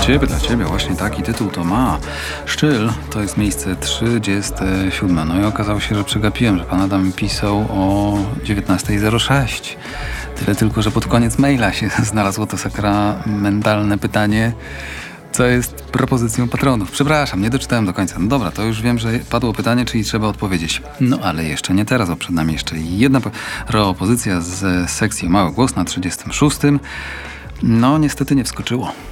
Dla ciebie właśnie taki tytuł to ma. Szczyl to jest miejsce 37. No i okazało się, że przegapiłem, że pan Adam pisał o 19:06. Tyle tylko, że pod koniec maila się znalazło to sakramentalne pytanie, co jest propozycją patronów. Przepraszam, nie doczytałem do końca. No dobra, to już wiem, że padło pytanie, czyli trzeba odpowiedzieć. No ale jeszcze nie teraz, bo przed nami jeszcze jedna propozycja z sekcji Mały Głos na 36. No niestety nie wskoczyło.